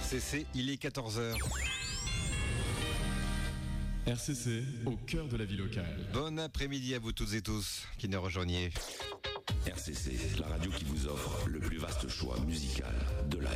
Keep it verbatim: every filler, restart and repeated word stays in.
C C, il est quatorze heures. R C C, au cœur de la vie locale. Bon après-midi à vous toutes et tous qui nous rejoignez. R C C, la radio qui vous offre le plus vaste choix musical de la